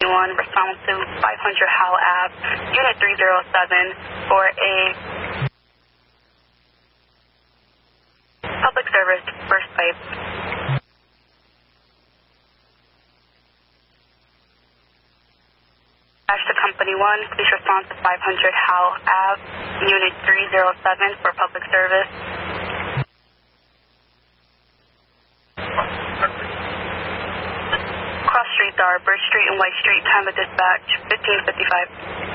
1, respond to 500 Howell Ave, Unit 307 for a public service burst pipe. Dash to Company 1, please respond to 500 Howell Ave, Unit 307 for public service. Cross streets are Birch Street and White Street, time of dispatch 1555.